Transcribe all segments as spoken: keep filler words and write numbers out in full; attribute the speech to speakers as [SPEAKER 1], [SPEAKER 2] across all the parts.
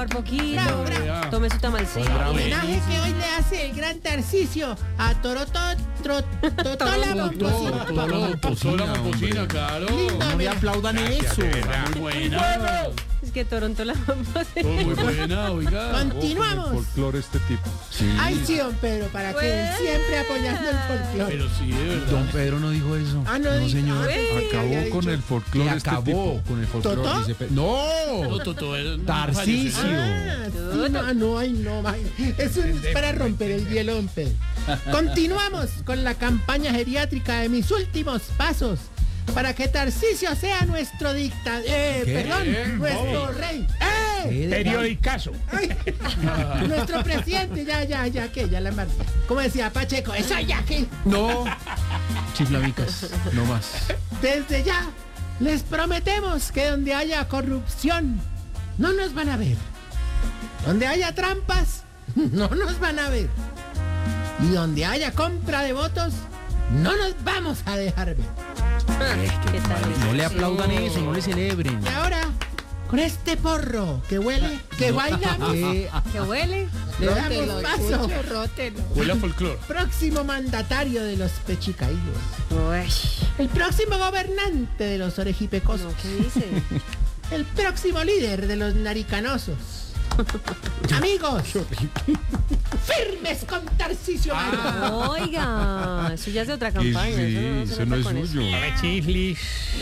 [SPEAKER 1] Por poquito,
[SPEAKER 2] Bravo, bravo.
[SPEAKER 1] tome su tamalcito.
[SPEAKER 2] Homenaje que hoy le hace el gran Tarcisio a Toroto Tro- Totola Momposina.
[SPEAKER 3] Totola Momposina, claro.
[SPEAKER 2] Lindo,
[SPEAKER 4] No le aplaudan eso.
[SPEAKER 3] Muy buena.
[SPEAKER 1] Es que Toronto la vamos a hacer.
[SPEAKER 3] Oh, muy buena, oiga.
[SPEAKER 2] Continuamos.
[SPEAKER 5] Folclore este tipo.
[SPEAKER 4] Sí.
[SPEAKER 2] Ay, sí, don Pedro, para que siempre apoyando el folclore.
[SPEAKER 3] Pero sí, de verdad.
[SPEAKER 4] Don Pedro no dijo eso.
[SPEAKER 2] Ah, no,
[SPEAKER 4] no
[SPEAKER 2] dijo-
[SPEAKER 4] señor.
[SPEAKER 2] ah, pensé que había
[SPEAKER 5] Acabó
[SPEAKER 2] dicho.
[SPEAKER 5] con el
[SPEAKER 4] Que
[SPEAKER 5] folclore este
[SPEAKER 4] acabó
[SPEAKER 5] tipo.
[SPEAKER 4] con el folclore.
[SPEAKER 2] ¿Totó?
[SPEAKER 4] dice Pe-
[SPEAKER 3] No,
[SPEAKER 4] No.
[SPEAKER 3] Totó era- no,
[SPEAKER 4] Tarcisio.
[SPEAKER 2] Ah, sí, no, no, ay, no, ay. Eso es para romper el hielo, don Pedro. Continuamos con la campaña geriátrica de mis últimos pasos para que Tarcisio sea nuestro dictador. Eh,
[SPEAKER 4] ¿Qué?
[SPEAKER 2] perdón,
[SPEAKER 3] ¿Qué?
[SPEAKER 2] nuestro
[SPEAKER 3] No.
[SPEAKER 2] rey. ¡Eh!
[SPEAKER 4] ¿Qué?
[SPEAKER 6] Periodicazo.
[SPEAKER 2] Ay, nuestro presidente, ya, ya, ya, que ya la embarqué. Como decía Pacheco, eso ya que.
[SPEAKER 4] No. Chiflamicas. No más.
[SPEAKER 2] Desde ya les prometemos que donde haya corrupción, no nos van a ver. Donde haya trampas, no nos van a ver. Y donde haya compra de votos, no nos vamos a dejar ver.
[SPEAKER 1] ¿Qué tal?
[SPEAKER 4] No le aplaudan eso, no le celebren.
[SPEAKER 2] Y ahora, con este porro que huele, que bailamos,
[SPEAKER 4] Eh,
[SPEAKER 1] ¿Qué huele?
[SPEAKER 2] le damos paso.
[SPEAKER 3] Huele a folclore.
[SPEAKER 2] Próximo mandatario de los pechicaídos.
[SPEAKER 1] Uy,
[SPEAKER 2] El próximo gobernante de los orejipecosos.
[SPEAKER 1] no, ¿qué dice?
[SPEAKER 2] El próximo líder de los naricanosos. Amigos, firmes con Tarcisio Maya.
[SPEAKER 1] Oiga, eso ya es de otra campaña.
[SPEAKER 5] sí,
[SPEAKER 1] eso no, se
[SPEAKER 5] eso no
[SPEAKER 1] meta
[SPEAKER 5] es
[SPEAKER 1] con
[SPEAKER 5] suyo.
[SPEAKER 1] eso.
[SPEAKER 6] Ave, chiflis.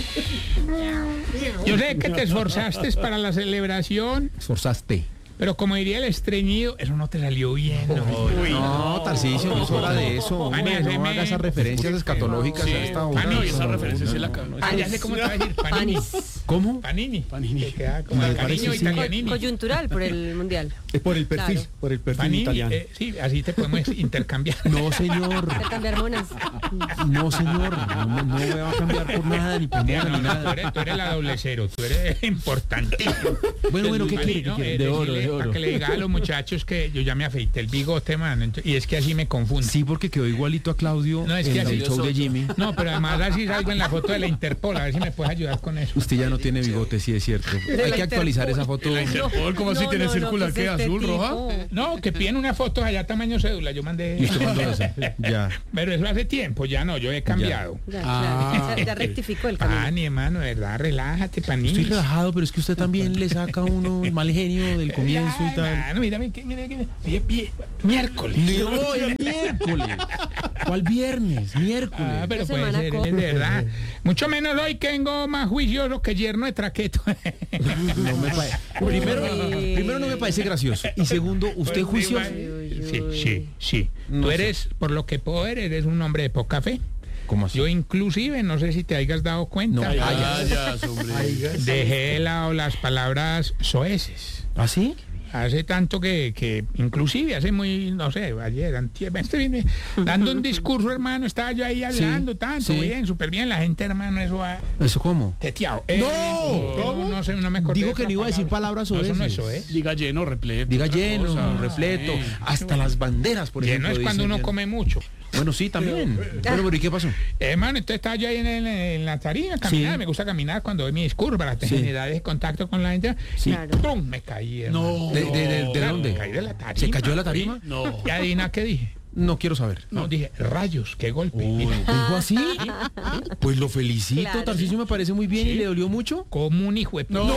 [SPEAKER 6] Yo sé que te esforzaste para la celebración,
[SPEAKER 4] esforzaste.
[SPEAKER 6] pero como diría el estreñido, eso no te salió bien. ¿no? Uy,
[SPEAKER 4] No, Tarcisio, no es hora de eso.
[SPEAKER 6] Pani,
[SPEAKER 4] Hombre, no
[SPEAKER 6] haceme-
[SPEAKER 4] haga esas referencias escatológicas
[SPEAKER 3] Sí,
[SPEAKER 4] a esta hora.
[SPEAKER 6] Pani,
[SPEAKER 3] no, y esa referencia sí la cagó.
[SPEAKER 6] Ah, ya sé cómo te va a decir. Panini.
[SPEAKER 1] Panis.
[SPEAKER 4] ¿Cómo?
[SPEAKER 6] Panini.
[SPEAKER 3] Panini.
[SPEAKER 6] Que queda como
[SPEAKER 4] Me
[SPEAKER 6] el
[SPEAKER 4] parece,
[SPEAKER 6] cariño
[SPEAKER 4] sí.
[SPEAKER 6] italianini.
[SPEAKER 1] Coyuntural por el mundial.
[SPEAKER 5] Es por el perfil,
[SPEAKER 1] Claro.
[SPEAKER 5] por el perfil
[SPEAKER 6] Panini,
[SPEAKER 5] italiano.
[SPEAKER 6] eh, sí, así te podemos intercambiar.
[SPEAKER 4] No, señor.
[SPEAKER 1] Intercambiar monas.
[SPEAKER 4] No, señor. No, me- no me va a cambiar por nada, ni por
[SPEAKER 6] Ya,
[SPEAKER 4] nada,
[SPEAKER 6] no,
[SPEAKER 4] ni
[SPEAKER 6] no, tú,
[SPEAKER 4] nada.
[SPEAKER 6] eres, tú eres la doble cero, tú eres importantísimo.
[SPEAKER 4] Bueno, bueno, ¿qué
[SPEAKER 6] Pani,
[SPEAKER 4] quiere? ¿Qué
[SPEAKER 6] ¿no?
[SPEAKER 4] quiere?
[SPEAKER 6] Eh,
[SPEAKER 4] De oro,
[SPEAKER 6] decirle
[SPEAKER 4] de oro.
[SPEAKER 6] Para que le diga a los muchachos que yo ya me afeité el bigote, man. ent- Y es que así me confundo.
[SPEAKER 4] Sí, porque quedó igualito a Claudio
[SPEAKER 6] No, es
[SPEAKER 4] en
[SPEAKER 6] que
[SPEAKER 4] el
[SPEAKER 6] así
[SPEAKER 4] show de Jimmy.
[SPEAKER 6] No, pero además así salgo en la foto de la Interpol. A ver si me puedes ayudar con eso.
[SPEAKER 4] Usted ya no tiene bigote, sí es cierto. Hay que actualizar esa foto.
[SPEAKER 3] La Interpol, ¿cómo así
[SPEAKER 1] No,
[SPEAKER 3] tiene
[SPEAKER 1] no, no,
[SPEAKER 3] círculo
[SPEAKER 1] ¿qué es
[SPEAKER 3] aquí?
[SPEAKER 1] este
[SPEAKER 3] ¿Azul, roja?
[SPEAKER 1] tipo?
[SPEAKER 6] No, que piden una foto allá tamaño cédula. Yo mandé.
[SPEAKER 4] ¿Y usted mandó esa? Ya.
[SPEAKER 6] Pero eso hace tiempo, ya no, yo he cambiado.
[SPEAKER 1] Ya,
[SPEAKER 3] Ah.
[SPEAKER 1] ya, ya rectificó el camino.
[SPEAKER 6] Pani, hermano, de verdad, relájate,
[SPEAKER 4] Estoy
[SPEAKER 6] panini.
[SPEAKER 4] relajado, pero es que usted también le saca a uno el mal genio del comienzo y tal.
[SPEAKER 6] No, mírame, que- mira, que- oye, pie- miércoles.
[SPEAKER 4] No, es miércoles. ¿Cuál viernes? Miércoles.
[SPEAKER 6] Ah, pero
[SPEAKER 1] Esta
[SPEAKER 6] puede
[SPEAKER 1] semana
[SPEAKER 6] ser,
[SPEAKER 1] co-
[SPEAKER 6] es de verdad. Mucho menos hoy que vengo más juicioso que yerno de traqueto.
[SPEAKER 4] No me parece. Primero,
[SPEAKER 1] Uy.
[SPEAKER 4] primero no me parece gracioso. Y segundo, usted
[SPEAKER 6] Pues,
[SPEAKER 4] juicioso.
[SPEAKER 1] Uy,
[SPEAKER 6] Sí,
[SPEAKER 1] uy.
[SPEAKER 6] sí, sí.
[SPEAKER 4] No
[SPEAKER 6] Tú
[SPEAKER 4] sé.
[SPEAKER 6] eres, por lo que puedo ver, eres un hombre de poca fe.
[SPEAKER 4] ¿Cómo así?
[SPEAKER 6] Yo inclusive, no sé si te hayas dado cuenta,
[SPEAKER 4] No.
[SPEAKER 3] Ay,
[SPEAKER 4] Ah,
[SPEAKER 3] ya, ya, hombre.
[SPEAKER 6] dejé de lado las palabras soeces.
[SPEAKER 4] ¿Ah, sí?
[SPEAKER 6] Hace tanto que, que inclusive hace muy, no sé, ayer, antier, me estoy viendo, dando un discurso, hermano, estaba yo ahí hablando
[SPEAKER 4] Sí,
[SPEAKER 6] tanto,
[SPEAKER 4] sí.
[SPEAKER 6] bien, súper bien, la gente, hermano, eso ha
[SPEAKER 4] ¿Eso cómo?
[SPEAKER 6] teteado. Eh,
[SPEAKER 4] ¡No!
[SPEAKER 6] no sé, no me acordé
[SPEAKER 4] Digo
[SPEAKER 6] de
[SPEAKER 4] que
[SPEAKER 6] otra
[SPEAKER 4] no iba a decir
[SPEAKER 6] palabra.
[SPEAKER 4] palabras
[SPEAKER 6] No, eso no es
[SPEAKER 4] soeces.
[SPEAKER 6] soez.
[SPEAKER 3] Diga lleno, repleto.
[SPEAKER 4] Diga
[SPEAKER 3] otra
[SPEAKER 4] lleno,
[SPEAKER 3] cosa.
[SPEAKER 4] repleto,
[SPEAKER 3] Sí.
[SPEAKER 4] hasta las banderas, por ejemplo.
[SPEAKER 6] Lleno es cuando
[SPEAKER 4] dicen
[SPEAKER 6] uno
[SPEAKER 4] ya.
[SPEAKER 6] come mucho.
[SPEAKER 4] Bueno, sí, también. Bueno, pero ¿y qué pasó?
[SPEAKER 6] Hermano, entonces estaba yo ahí en, el- en la tarima, caminando,
[SPEAKER 4] Sí.
[SPEAKER 6] me gusta caminar cuando doy mi discurso para
[SPEAKER 4] Sí.
[SPEAKER 6] generar ese contacto con la gente.
[SPEAKER 4] Sí.
[SPEAKER 1] Claro.
[SPEAKER 6] ¡Pum! Me caí, hermano.
[SPEAKER 3] No.
[SPEAKER 4] ¿De, de, de- de
[SPEAKER 6] Claro,
[SPEAKER 4] dónde?
[SPEAKER 6] me caí de la tarima.
[SPEAKER 4] ¿Se cayó de la tarima?
[SPEAKER 3] No.
[SPEAKER 6] ¿Y adivina qué dije?
[SPEAKER 4] No quiero saber.
[SPEAKER 6] No, dije, rayos, qué golpe. Mira,
[SPEAKER 4] ¿Dijo así? Pues lo felicito,
[SPEAKER 1] Claro.
[SPEAKER 4] Tarcisio, me parece muy bien. ¿Y le dolió mucho?
[SPEAKER 6] como un hijo de... No,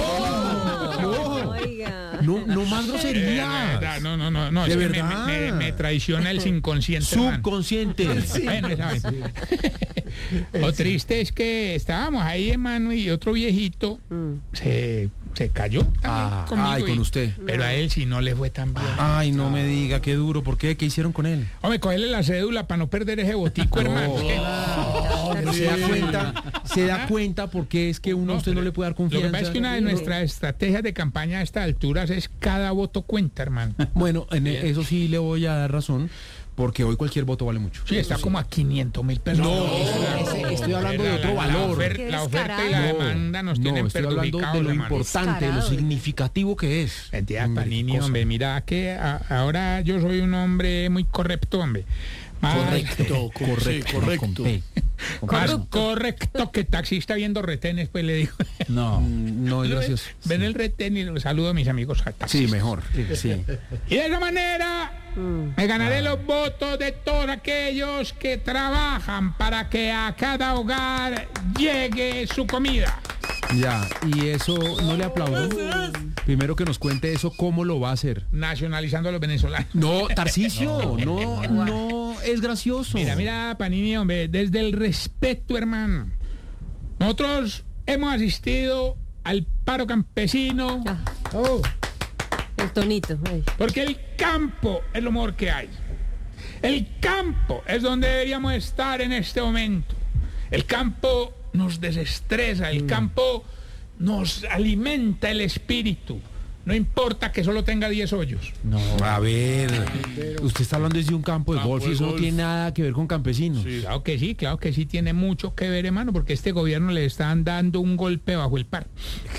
[SPEAKER 4] No.
[SPEAKER 1] Oiga.
[SPEAKER 4] No, no más
[SPEAKER 6] Eh,
[SPEAKER 4] groserías.
[SPEAKER 6] verdad, no, no, no, no,
[SPEAKER 4] De
[SPEAKER 6] es que me,
[SPEAKER 4] verdad.
[SPEAKER 6] me- me- me traiciona el inconsciente. hermano.
[SPEAKER 4] Subconsciente.
[SPEAKER 6] Bueno, esa vaina. Lo triste es que estábamos ahí, hermano, y otro viejito
[SPEAKER 1] Mm.
[SPEAKER 6] se, se cayó también
[SPEAKER 4] Ah,
[SPEAKER 6] conmigo.
[SPEAKER 4] ay, con
[SPEAKER 6] y-
[SPEAKER 4] usted.
[SPEAKER 6] Pero a él sí no le fue tan bien.
[SPEAKER 4] Ay, no me diga, qué duro. ¿Por qué? ¿Qué hicieron con él?
[SPEAKER 6] Hombre, cogerle la cédula para no perder ese botico, hermano. Es que-
[SPEAKER 4] Pero se da cuenta, se da cuenta porque es que uno a usted no le puede dar
[SPEAKER 6] Lo que
[SPEAKER 4] confianza.
[SPEAKER 6] pasa es que una de nuestras estrategias de campaña a estas alturas es cada voto cuenta, hermano.
[SPEAKER 4] Bueno, en eso sí le voy a dar razón, porque hoy cualquier voto vale mucho.
[SPEAKER 6] Sí, está como a quinientos mil pesos.
[SPEAKER 4] No, ese- estoy hablando de otro
[SPEAKER 6] La- la-
[SPEAKER 4] valor.
[SPEAKER 6] La, ofer-
[SPEAKER 1] Qué
[SPEAKER 6] la oferta y la
[SPEAKER 1] descarado.
[SPEAKER 6] demanda nos
[SPEAKER 4] no,
[SPEAKER 6] tienen
[SPEAKER 4] estoy hablando
[SPEAKER 6] perjudicados,
[SPEAKER 4] de lo
[SPEAKER 6] hermano.
[SPEAKER 4] importante, de lo
[SPEAKER 1] Descarado.
[SPEAKER 4] significativo que es.
[SPEAKER 6] Mentira,
[SPEAKER 4] Hombre,
[SPEAKER 6] Panini,
[SPEAKER 4] cosa.
[SPEAKER 6] hombre, mira que a- ahora yo soy un hombre muy correcto, hombre. Más,
[SPEAKER 3] Correcto, correcto,
[SPEAKER 4] Sí,
[SPEAKER 3] correcto.
[SPEAKER 4] con P.
[SPEAKER 6] más
[SPEAKER 1] Corrupto.
[SPEAKER 6] correcto que taxista viendo retenes, pues le digo.
[SPEAKER 4] No, no es gracioso.
[SPEAKER 6] Ven el retén y los saludo a mis amigos
[SPEAKER 4] Sí,
[SPEAKER 6] taxistas.
[SPEAKER 4] mejor. Sí.
[SPEAKER 6] Y de esa manera me ganaré los votos de todos aquellos que trabajan para que a cada hogar llegue su comida.
[SPEAKER 4] Ya, y eso no le aplaudo. Primero que nos cuente eso, ¿cómo lo va a hacer?
[SPEAKER 6] Nacionalizando a los venezolanos.
[SPEAKER 4] No, Tarcisio, no, no, es gracioso.
[SPEAKER 6] Mira, mira, Panini, hombre, desde el respeto, hermano. Nosotros hemos asistido al paro campesino
[SPEAKER 1] Ah,
[SPEAKER 2] Oh,
[SPEAKER 1] el tonito. Ay.
[SPEAKER 6] porque el campo es lo mejor que hay. El campo es donde deberíamos estar en este momento. El campo nos desestresa, el campo nos alimenta el espíritu. No importa que solo tenga diez hoyos.
[SPEAKER 4] No, a ver, usted está hablando desde un campo de
[SPEAKER 3] Campo
[SPEAKER 4] golf y
[SPEAKER 3] de
[SPEAKER 4] eso no
[SPEAKER 3] golf.
[SPEAKER 4] tiene nada que ver con campesinos.
[SPEAKER 6] Claro que sí, claro que sí tiene mucho que ver, hermano, porque este gobierno le están dando un golpe bajo el par.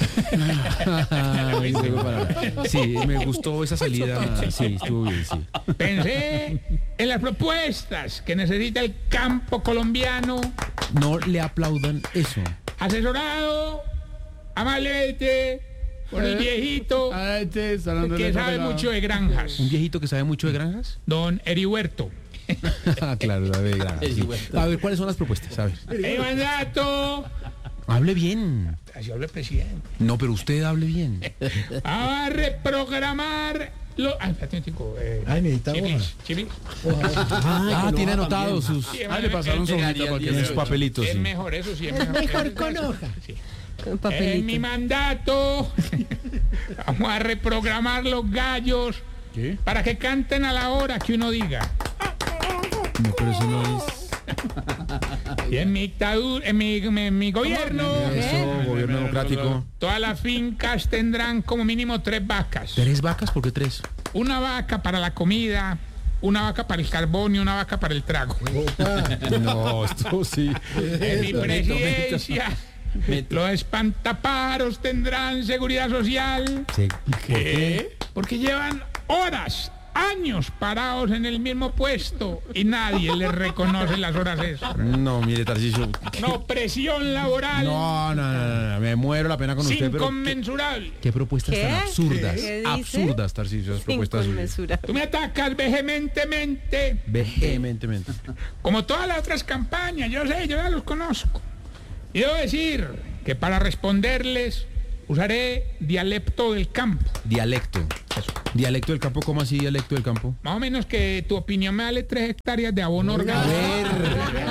[SPEAKER 4] Ay, luego para- Sí, me gustó esa salida. Sí, estuvo bien, sí.
[SPEAKER 6] Pensé en las propuestas que necesita el campo colombiano,
[SPEAKER 4] No le aplaudan eso.
[SPEAKER 6] asesorado amablemente por el viejito
[SPEAKER 3] Ah, este está dando
[SPEAKER 6] que
[SPEAKER 3] el
[SPEAKER 6] sabe
[SPEAKER 3] pelado.
[SPEAKER 6] mucho de granjas,
[SPEAKER 4] ¿Un viejito que sabe mucho de granjas?
[SPEAKER 6] don Heriberto.
[SPEAKER 4] Ah, claro, sabe de granjas. sí. A ver, ¿cuáles son las propuestas? A ver.
[SPEAKER 6] El mandato,
[SPEAKER 4] Hable bien.
[SPEAKER 6] así habla el presidente,
[SPEAKER 4] No, pero usted hable bien.
[SPEAKER 6] a reprogramar los... Ah, espérate un tico, eh,
[SPEAKER 2] Ay, necesita
[SPEAKER 6] Chiblis,
[SPEAKER 2] hoja.
[SPEAKER 6] Chiblis.
[SPEAKER 4] Ah, tiene anotado sus,
[SPEAKER 6] Sí,
[SPEAKER 3] Ah,
[SPEAKER 6] hermano,
[SPEAKER 3] le pasaron
[SPEAKER 6] es-
[SPEAKER 3] su
[SPEAKER 6] es-
[SPEAKER 3] hojita para que
[SPEAKER 4] en
[SPEAKER 3] vea.
[SPEAKER 4] sus papelitos.
[SPEAKER 6] Es
[SPEAKER 4] sí.
[SPEAKER 6] mejor, eso sí, es
[SPEAKER 2] es
[SPEAKER 6] mejor.
[SPEAKER 2] mejor con hoja.
[SPEAKER 6] Sí.
[SPEAKER 1] Un
[SPEAKER 6] En
[SPEAKER 1] papelito.
[SPEAKER 6] mi mandato vamos a reprogramar los gallos
[SPEAKER 3] ¿Qué?
[SPEAKER 6] para que canten a la hora que uno diga.
[SPEAKER 4] No, pero eso no es.
[SPEAKER 6] Y en mi dictadura, en mi, en mi gobierno,
[SPEAKER 4] Eso, gobierno democrático.
[SPEAKER 6] todas las fincas tendrán como mínimo tres vacas.
[SPEAKER 4] ¿Tres vacas? ¿Por qué tres?
[SPEAKER 6] Una vaca para la comida, una vaca para el carbón y una vaca para el trago.
[SPEAKER 4] No, esto sí.
[SPEAKER 6] En mi presidencia, los espantaparos tendrán seguridad social.
[SPEAKER 4] Sí.
[SPEAKER 6] ¿Qué? Porque llevan horas, años parados en el mismo puesto y nadie les reconoce las horas extras.
[SPEAKER 4] No, mire, Tarcisio.
[SPEAKER 6] No, presión laboral
[SPEAKER 4] No, no, no, no, no, me muero la pena con usted, pero. ¿qué,
[SPEAKER 6] inconmensurable.
[SPEAKER 4] qué propuestas
[SPEAKER 1] ¿Qué?
[SPEAKER 4] tan absurdas?
[SPEAKER 1] ¿Qué dice?
[SPEAKER 4] Absurdas, Tarcisio, esas propuestas.
[SPEAKER 1] Inconmensurable.
[SPEAKER 6] Tú me atacas vehementemente,
[SPEAKER 4] Vehementemente.
[SPEAKER 6] como todas las otras campañas, yo sé, yo ya los conozco. Y debo decir que para responderles usaré dialecto del campo.
[SPEAKER 4] Dialecto. Dialecto del campo, ¿cómo así dialecto del campo?
[SPEAKER 6] Más o menos que tu opinión me vale tres hectáreas de abono
[SPEAKER 4] A
[SPEAKER 6] orgánico.
[SPEAKER 4] ver.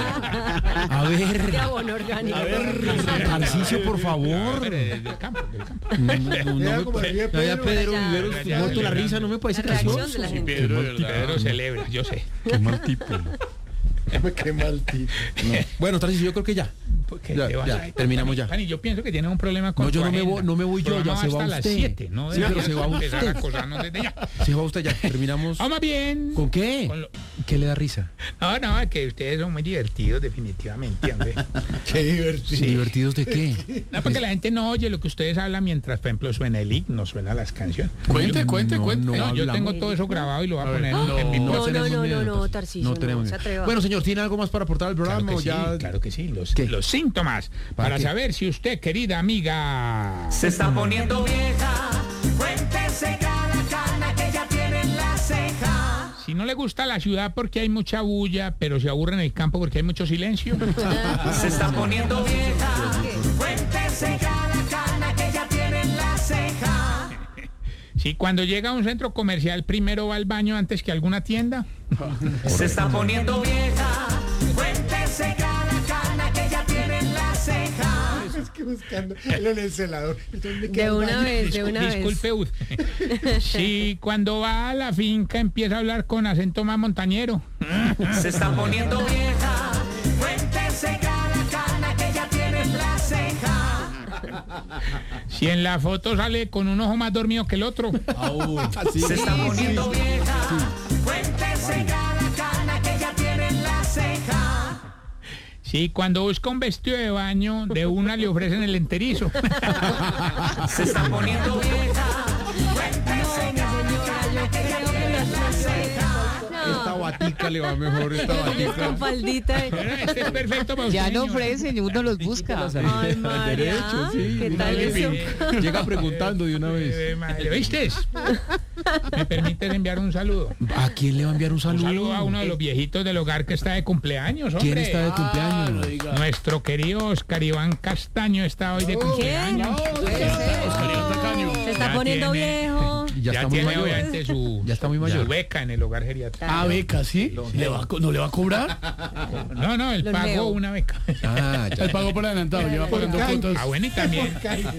[SPEAKER 4] A
[SPEAKER 1] De
[SPEAKER 4] ver.
[SPEAKER 1] abono orgánico.
[SPEAKER 4] Tarcisio, por favor.
[SPEAKER 6] Pero del- del campo, del campo.
[SPEAKER 4] No, no, no,
[SPEAKER 2] Mira
[SPEAKER 4] me
[SPEAKER 2] cómo
[SPEAKER 4] pa-
[SPEAKER 2] ríe
[SPEAKER 4] no, ya
[SPEAKER 2] Pedro.
[SPEAKER 4] Pedro
[SPEAKER 1] Ya,
[SPEAKER 4] Viveros
[SPEAKER 6] ya, ya,
[SPEAKER 4] muerto la
[SPEAKER 6] ya,
[SPEAKER 4] risa,
[SPEAKER 6] ya.
[SPEAKER 4] no me parece
[SPEAKER 1] La reacción
[SPEAKER 4] gracioso.
[SPEAKER 1] de la gente.
[SPEAKER 3] Pedro, de verdad.
[SPEAKER 6] Pedro celebra, yo sé.
[SPEAKER 4] Qué mal tipo.
[SPEAKER 2] Qué mal tipo.
[SPEAKER 4] No. Bueno, Tarcisio, yo creo que ya.
[SPEAKER 6] Porque
[SPEAKER 4] Ya,
[SPEAKER 6] te vas
[SPEAKER 4] ya,
[SPEAKER 6] a-
[SPEAKER 4] terminamos ya.
[SPEAKER 6] Pani, yo pienso que tienes un problema con
[SPEAKER 4] No, yo
[SPEAKER 6] tu
[SPEAKER 4] no me
[SPEAKER 6] agenda.
[SPEAKER 4] voy- no me voy yo,
[SPEAKER 6] El
[SPEAKER 4] ya
[SPEAKER 6] programa
[SPEAKER 4] se va
[SPEAKER 6] hasta
[SPEAKER 4] usted.
[SPEAKER 6] las siete, ¿no?
[SPEAKER 4] Sí, pero
[SPEAKER 6] Deberías
[SPEAKER 4] se va
[SPEAKER 6] empezar
[SPEAKER 4] usted.
[SPEAKER 6] a acosarnos desde ya.
[SPEAKER 4] Se va usted ya. Terminamos.
[SPEAKER 6] Vamos bien.
[SPEAKER 4] ¿Con qué?
[SPEAKER 6] Con lo-
[SPEAKER 4] ¿Qué le da risa?
[SPEAKER 6] No, no, que ustedes son muy divertidos definitivamente, hombre.
[SPEAKER 2] Qué divertido.
[SPEAKER 4] ¿Divertidos de qué?
[SPEAKER 6] No, porque la gente no oye lo que ustedes hablan mientras, por ejemplo, suena el himno, suena las canciones.
[SPEAKER 3] Cuente, cuente,
[SPEAKER 4] No,
[SPEAKER 3] cuente.
[SPEAKER 4] no.
[SPEAKER 6] No, yo
[SPEAKER 4] hablamos.
[SPEAKER 6] tengo todo eso grabado y lo voy a,
[SPEAKER 3] A ver,
[SPEAKER 6] poner
[SPEAKER 3] no.
[SPEAKER 6] en mi
[SPEAKER 1] No,
[SPEAKER 6] post.
[SPEAKER 1] no,
[SPEAKER 4] tenemos
[SPEAKER 1] no,
[SPEAKER 4] miedo,
[SPEAKER 1] no, no,
[SPEAKER 4] Tarcisio.
[SPEAKER 1] Tarcisio, no,
[SPEAKER 4] tenemos
[SPEAKER 1] se
[SPEAKER 4] miedo.
[SPEAKER 1] atreva.
[SPEAKER 4] Bueno, señor, ¿tiene algo más para aportar al programa?
[SPEAKER 6] Claro que
[SPEAKER 4] o
[SPEAKER 6] sí,
[SPEAKER 4] ya...
[SPEAKER 6] claro que sí, los,
[SPEAKER 4] ¿Qué?
[SPEAKER 6] los síntomas
[SPEAKER 4] ¿Para
[SPEAKER 6] para
[SPEAKER 4] qué?
[SPEAKER 6] saber si usted, querida amiga,
[SPEAKER 5] Se está poniendo vieja, cuéntese cada cana que ya tiene en la ceja.
[SPEAKER 6] si no le gusta la ciudad porque hay mucha bulla, pero se aburre en el campo porque hay mucho silencio.
[SPEAKER 5] Se está poniendo vieja, cuéntese cada cana que ya tiene en la ceja.
[SPEAKER 6] Si cuando llega a un centro comercial primero va al baño antes que a alguna tienda.
[SPEAKER 5] Se está poniendo vieja, cuéntese cada cana que ya tiene en la ceja.
[SPEAKER 2] Es que buscando en el celador. ¿Dónde queda
[SPEAKER 1] De
[SPEAKER 2] el
[SPEAKER 1] una
[SPEAKER 2] baño?
[SPEAKER 1] vez, de una vez.
[SPEAKER 6] Disculpe usted. Si cuando va a la finca empieza a hablar con acento más montañero.
[SPEAKER 5] Se está poniendo vieja, cuéntese cada cana que ya tiene en la ceja.
[SPEAKER 6] Si en la foto sale con un ojo más dormido que el otro.
[SPEAKER 5] Se está poniendo vieja, cuéntese cada cana que ya tiene en la ceja.
[SPEAKER 6] Si cuando busca un vestido de baño, de una le ofrecen el enterizo.
[SPEAKER 5] Se está poniendo vieja, cuéntese cada cana que ya tiene en la ceja.
[SPEAKER 2] Esta guatica.
[SPEAKER 4] batica le va mejor esta
[SPEAKER 1] Con
[SPEAKER 4] batica.
[SPEAKER 1] faldita. eh.
[SPEAKER 6] Bueno, este es perfecto para
[SPEAKER 7] Ya
[SPEAKER 6] usted,
[SPEAKER 7] no
[SPEAKER 6] señor.
[SPEAKER 7] ofrecen, uno los busca.
[SPEAKER 1] Ay, María,
[SPEAKER 4] derecho, sí,
[SPEAKER 1] ¿qué
[SPEAKER 4] de
[SPEAKER 1] tal
[SPEAKER 4] una
[SPEAKER 1] eso?
[SPEAKER 4] vez. Llega preguntando de una vez.
[SPEAKER 6] Eh, madre, ¿Oíste? ¿Me permiten enviar un saludo?
[SPEAKER 4] ¿A quién le va a enviar un
[SPEAKER 6] Un
[SPEAKER 4] saludo?
[SPEAKER 6] saludo a uno de los viejitos del hogar que está de cumpleaños, hombre.
[SPEAKER 4] ¿Quién está de cumpleaños?
[SPEAKER 6] Nuestro querido Oscar Iván Castaño está hoy de cumpleaños.
[SPEAKER 1] Se está
[SPEAKER 6] Ya
[SPEAKER 1] poniendo
[SPEAKER 6] tiene-
[SPEAKER 1] viejo.
[SPEAKER 4] Y ya,
[SPEAKER 6] Ya
[SPEAKER 4] está muy
[SPEAKER 6] tiene
[SPEAKER 4] mayor.
[SPEAKER 6] obviamente su,
[SPEAKER 4] Ya está muy
[SPEAKER 6] su
[SPEAKER 4] mayor.
[SPEAKER 6] beca en el hogar geriátrico.
[SPEAKER 3] Ah, beca, ¿sí? ¿Le va a co- ¿No le va a cobrar?
[SPEAKER 6] No, no, él
[SPEAKER 1] Los
[SPEAKER 6] pagó
[SPEAKER 1] leo.
[SPEAKER 6] una beca.
[SPEAKER 4] Ah, ya.
[SPEAKER 3] El pago por adelantado, lleva pagando cuotas.
[SPEAKER 6] Ah, bueno, y también,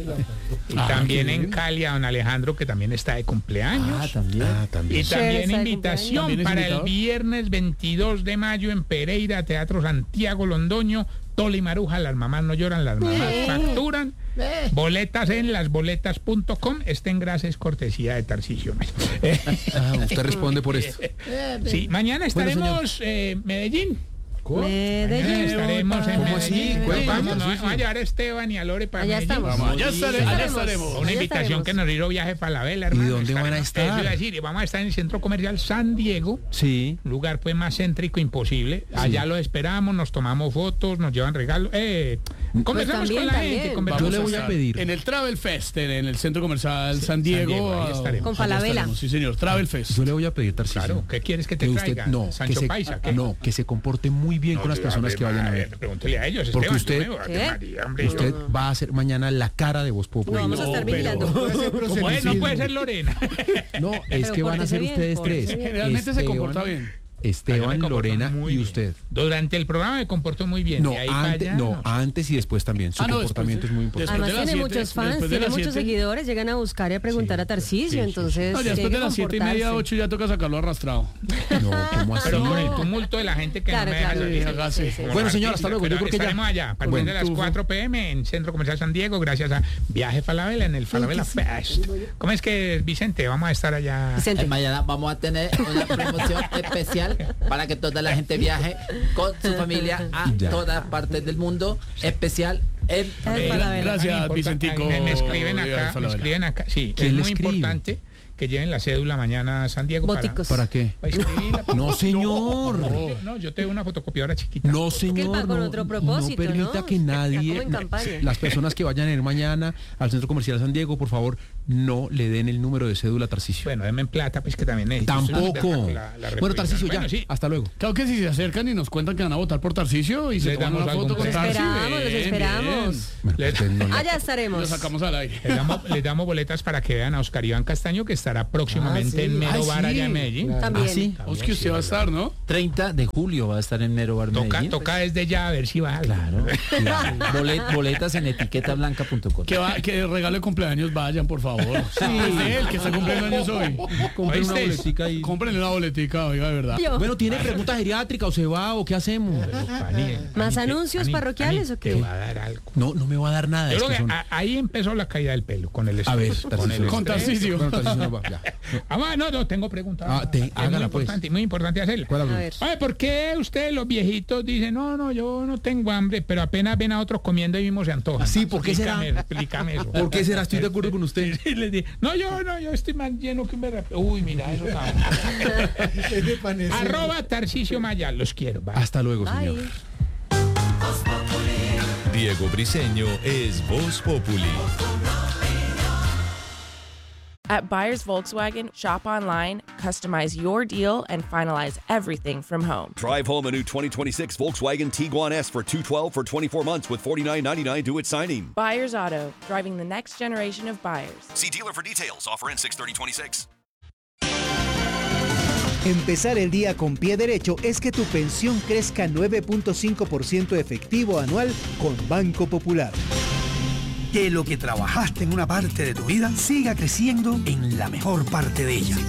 [SPEAKER 6] y
[SPEAKER 3] Ah,
[SPEAKER 6] también
[SPEAKER 3] qué
[SPEAKER 6] en
[SPEAKER 3] bien.
[SPEAKER 6] Cali a don Alejandro, que también está de cumpleaños.
[SPEAKER 7] también.
[SPEAKER 4] Ah,
[SPEAKER 6] Y
[SPEAKER 4] también.
[SPEAKER 1] Cher
[SPEAKER 6] también
[SPEAKER 1] está de
[SPEAKER 6] invitación
[SPEAKER 3] ¿También es
[SPEAKER 6] para
[SPEAKER 3] invitado?
[SPEAKER 6] el viernes veintidós de mayo en Pereira, Teatro Santiago Londoño, Tole y Maruja, las mamás no lloran, las mamás facturan. Boletas en lasboletas punto com, estén gracias, cortesía de Tarcisio. Eh,
[SPEAKER 4] Ah, usted responde por esto.
[SPEAKER 6] sí, mañana
[SPEAKER 4] Bueno,
[SPEAKER 6] estaremos en Medellín.
[SPEAKER 4] ¿Cómo?
[SPEAKER 6] Mañana
[SPEAKER 1] Medellín.
[SPEAKER 6] estaremos en
[SPEAKER 4] ¿Cómo así?
[SPEAKER 6] Medellín.
[SPEAKER 4] Cuéntanos,
[SPEAKER 6] Vamos, no,
[SPEAKER 4] Tarcisio.
[SPEAKER 6] vamos a llevar a Esteban y a Lore para
[SPEAKER 1] Allá
[SPEAKER 6] Medellín.
[SPEAKER 1] estamos.
[SPEAKER 3] Vamos, allá estaremos. Allá
[SPEAKER 1] Allá
[SPEAKER 3] estaremos.
[SPEAKER 6] Una
[SPEAKER 1] Allá
[SPEAKER 6] invitación
[SPEAKER 1] estaremos.
[SPEAKER 6] que nos hizo Viaje Falabella, hermano.
[SPEAKER 4] dónde van a
[SPEAKER 6] Estaremos-
[SPEAKER 4] estar?
[SPEAKER 6] Eso iba a decir, vamos a estar en el Centro Comercial San Diego,
[SPEAKER 4] Sí.
[SPEAKER 6] un lugar pues más céntrico imposible. Allá lo esperamos, nos tomamos fotos, nos llevan regalos. Eh, conversamos
[SPEAKER 1] también,
[SPEAKER 6] con la
[SPEAKER 1] también.
[SPEAKER 6] gente.
[SPEAKER 4] Yo
[SPEAKER 6] Conversamos
[SPEAKER 4] le voy a
[SPEAKER 3] estar
[SPEAKER 4] pedir.
[SPEAKER 3] En el Travel Fest, en el Centro Comercial San Diego.
[SPEAKER 6] Diego, ahí
[SPEAKER 3] ah,
[SPEAKER 6] estaremos.
[SPEAKER 1] Con
[SPEAKER 3] allá
[SPEAKER 1] Falabella.
[SPEAKER 3] estaremos, Sí, señor, Travel Fest.
[SPEAKER 4] Yo le voy a pedir, Tarcisio.
[SPEAKER 6] Claro, ¿qué quieres que te
[SPEAKER 4] que usted
[SPEAKER 6] traiga?
[SPEAKER 4] no,
[SPEAKER 6] Sancho
[SPEAKER 4] que se,
[SPEAKER 6] Paisa, ¿qué?
[SPEAKER 4] no, que se comporte muy bien con las
[SPEAKER 6] yo,
[SPEAKER 4] personas
[SPEAKER 6] a
[SPEAKER 4] que vayan a ver.
[SPEAKER 6] Pregúntele a ellos,
[SPEAKER 4] Porque
[SPEAKER 6] Esteban,
[SPEAKER 4] usted-
[SPEAKER 6] yo me voy a-
[SPEAKER 1] ¿Qué?
[SPEAKER 6] María, hombre,
[SPEAKER 4] Usted
[SPEAKER 6] yo-
[SPEAKER 4] va a ser mañana la cara de Voz
[SPEAKER 1] No,
[SPEAKER 4] Populi.
[SPEAKER 1] vamos a estar
[SPEAKER 3] pero-
[SPEAKER 1] vigilando.
[SPEAKER 6] ¿Cómo es? No puede ser Lorena.
[SPEAKER 4] No, es
[SPEAKER 1] Pero
[SPEAKER 4] que van a
[SPEAKER 1] pórtese
[SPEAKER 4] ser
[SPEAKER 1] bien,
[SPEAKER 4] ustedes
[SPEAKER 1] pórtese
[SPEAKER 4] tres.
[SPEAKER 1] bien.
[SPEAKER 3] Generalmente se
[SPEAKER 4] Esteban,
[SPEAKER 3] comporta bien.
[SPEAKER 6] Yo me
[SPEAKER 4] Esteban,
[SPEAKER 6] comporto
[SPEAKER 4] Lorena
[SPEAKER 6] muy
[SPEAKER 4] y
[SPEAKER 6] bien.
[SPEAKER 4] usted.
[SPEAKER 6] Durante el programa me comportó muy bien.
[SPEAKER 4] No,
[SPEAKER 6] de ahí para
[SPEAKER 4] antes,
[SPEAKER 6] allá,
[SPEAKER 4] no, antes y después también. Su
[SPEAKER 3] Ah, no, después
[SPEAKER 4] comportamiento
[SPEAKER 3] de-
[SPEAKER 4] es muy importante.
[SPEAKER 3] después
[SPEAKER 1] Además
[SPEAKER 3] de las
[SPEAKER 1] tiene
[SPEAKER 3] siete,
[SPEAKER 1] muchos fans,
[SPEAKER 3] después de
[SPEAKER 1] tiene
[SPEAKER 3] las
[SPEAKER 1] muchos
[SPEAKER 3] siete.
[SPEAKER 1] seguidores, llegan a buscar y a preguntar a Tarcisio, entonces
[SPEAKER 3] No, ya
[SPEAKER 1] tiene
[SPEAKER 3] después
[SPEAKER 1] que
[SPEAKER 3] de las siete y media,
[SPEAKER 1] comportarse.
[SPEAKER 3] ocho ya toca sacarlo arrastrado.
[SPEAKER 4] No, ¿cómo así?
[SPEAKER 6] Pero con el tumulto de la gente que
[SPEAKER 1] Claro,
[SPEAKER 6] no me deja
[SPEAKER 1] claro.
[SPEAKER 6] salir.
[SPEAKER 3] Sí, hágase.
[SPEAKER 6] Como
[SPEAKER 4] Bueno,
[SPEAKER 6] artista,
[SPEAKER 4] señor, hasta luego. Yo
[SPEAKER 6] pero
[SPEAKER 4] creo que ya-
[SPEAKER 6] estaremos allá a partir
[SPEAKER 4] Bueno,
[SPEAKER 6] de las
[SPEAKER 3] tufo.
[SPEAKER 6] cuatro pm en Centro Comercial San Diego, gracias a Viaje Falabella en el Falabella Fest. ¿Cómo es que, Vicente, vamos a estar allá?
[SPEAKER 1] Vicente.
[SPEAKER 7] Eh, Mañana vamos a tener una promoción especial para que toda la gente viaje con su familia a
[SPEAKER 4] Ya.
[SPEAKER 7] todas partes del mundo, especial en
[SPEAKER 1] Eh,
[SPEAKER 6] Eh,
[SPEAKER 1] Falabella.
[SPEAKER 3] Gracias,
[SPEAKER 6] importa-
[SPEAKER 3] Vicentico.
[SPEAKER 6] Me, me escriben
[SPEAKER 3] de
[SPEAKER 6] acá, me
[SPEAKER 3] Falabella.
[SPEAKER 6] escriben acá. Sí,
[SPEAKER 4] ¿Quién
[SPEAKER 6] es
[SPEAKER 4] le
[SPEAKER 6] muy
[SPEAKER 4] escribe?
[SPEAKER 6] importante que lleven la cédula mañana a San Diego. para-
[SPEAKER 1] Boticos.
[SPEAKER 4] ¿Para qué?
[SPEAKER 6] para escribirla.
[SPEAKER 4] No, señor.
[SPEAKER 6] No, no, yo tengo una fotocopiadora chiquita.
[SPEAKER 4] No,
[SPEAKER 1] que él
[SPEAKER 4] señor.
[SPEAKER 1] va con
[SPEAKER 4] no,
[SPEAKER 1] otro
[SPEAKER 4] no
[SPEAKER 1] propósito,
[SPEAKER 4] permita
[SPEAKER 1] ¿no?
[SPEAKER 4] que nadie,
[SPEAKER 1] Como en campaña.
[SPEAKER 4] las personas que vayan a ir mañana al Centro Comercial San Diego, por favor, no le den el número de cédula a Tarcisio.
[SPEAKER 6] Bueno, denme en plata, pues que también necesito.
[SPEAKER 4] Tampoco.
[SPEAKER 6] La- la
[SPEAKER 4] Bueno, Tarcisio, ya.
[SPEAKER 6] Bueno, sí.
[SPEAKER 4] Hasta luego.
[SPEAKER 3] Claro que si se acercan y nos cuentan que van a votar por Tarcisio y se
[SPEAKER 6] Le
[SPEAKER 3] toman
[SPEAKER 6] damos
[SPEAKER 3] una
[SPEAKER 6] algún
[SPEAKER 3] foto con
[SPEAKER 1] Los
[SPEAKER 6] premio.
[SPEAKER 3] Tarcisio.
[SPEAKER 1] esperamos, los
[SPEAKER 3] bien,
[SPEAKER 1] esperamos.
[SPEAKER 4] Bueno,
[SPEAKER 6] Le-
[SPEAKER 4] usted no le-
[SPEAKER 1] Allá
[SPEAKER 3] bien. Lo
[SPEAKER 1] estaremos.
[SPEAKER 3] sacamos al aire.
[SPEAKER 6] Les damos, les damos boletas para que vean a Oscar Iván Castaño, que estará próximamente en Mero
[SPEAKER 3] Ay,
[SPEAKER 6] Bar
[SPEAKER 3] sí.
[SPEAKER 6] allá en Medellín.
[SPEAKER 1] También.
[SPEAKER 4] ¿Ah, sí?
[SPEAKER 3] Es que usted va a estar, ¿no?
[SPEAKER 8] treinta de julio va a estar en Mero Bar
[SPEAKER 6] Toca,
[SPEAKER 8] Medellín.
[SPEAKER 6] toca desde ya a ver si va.
[SPEAKER 8] Claro. Bolet- boletas en etiqueta blanca punto com.
[SPEAKER 3] Que, va, que regalo de cumpleaños vayan, por favor. Sí. Es de él, que está cumpliendo años hoy.
[SPEAKER 4] Compre una
[SPEAKER 6] ¿Oíste?
[SPEAKER 4] boletica ahí.
[SPEAKER 3] Cómprenle una boletica, oiga, de verdad.
[SPEAKER 1] Yo.
[SPEAKER 4] Bueno, ¿tiene pregunta geriátrica o se va o qué hacemos?
[SPEAKER 6] Ani,
[SPEAKER 1] ¿Más
[SPEAKER 6] Ani,
[SPEAKER 1] anuncios
[SPEAKER 6] Ani,
[SPEAKER 1] parroquiales
[SPEAKER 6] Ani,
[SPEAKER 1] o qué?
[SPEAKER 6] Te va a dar algo.
[SPEAKER 4] No, no me va a dar nada.
[SPEAKER 6] Yo
[SPEAKER 4] es
[SPEAKER 6] creo
[SPEAKER 4] que
[SPEAKER 6] que
[SPEAKER 4] son-
[SPEAKER 6] a- ahí empezó la caída del pelo con el
[SPEAKER 4] A ver,
[SPEAKER 6] estrés, con
[SPEAKER 4] Tarcisio.
[SPEAKER 6] el
[SPEAKER 3] Con
[SPEAKER 6] estrés.
[SPEAKER 3] Tarcisio.
[SPEAKER 4] Bueno, Tarcisio no va, ya.
[SPEAKER 6] Ah, bueno, no, no, tengo preguntas.
[SPEAKER 4] Ah, te-
[SPEAKER 6] es
[SPEAKER 4] hágala,
[SPEAKER 6] muy
[SPEAKER 4] pues.
[SPEAKER 6] importante, muy importante hacerla.
[SPEAKER 4] ¿Cuál
[SPEAKER 1] A
[SPEAKER 4] hablo?
[SPEAKER 1] ver.
[SPEAKER 6] Oye, ¿por qué ustedes los viejitos dicen, no, no, yo no tengo hambre, pero apenas ven a otros comiendo y mismo se antoja?
[SPEAKER 4] Sí, ¿por qué será?
[SPEAKER 6] Explícame, explícame eso.
[SPEAKER 4] ¿Por qué será? Estoy de acuerdo con usted.
[SPEAKER 6] Y les dije, no, yo no, yo estoy más lleno que un berraco. Uy, mira, eso está. Arroba Tarcisio Maya, los quiero. bye.
[SPEAKER 4] Hasta luego, señor.
[SPEAKER 1] Bye.
[SPEAKER 9] Diego Briseño es Voz Populi.
[SPEAKER 10] At Buyers Volkswagen, shop online, customize your deal, and finalize everything from home.
[SPEAKER 11] Drive home a new twenty twenty-six Volkswagen Tiguan S for two hundred twelve for twenty-four months with forty-nine ninety-nine due at signing.
[SPEAKER 10] Buyers Auto, driving the next generation of buyers.
[SPEAKER 11] See dealer for details. Offer in six thirty twenty-six.
[SPEAKER 12] Empezar el día con pie derecho es que tu pensión crezca nueve punto cinco por ciento efectivo anual con Banco Popular.
[SPEAKER 5] Que lo que trabajaste en una parte de tu vida siga creciendo en la mejor parte de ella.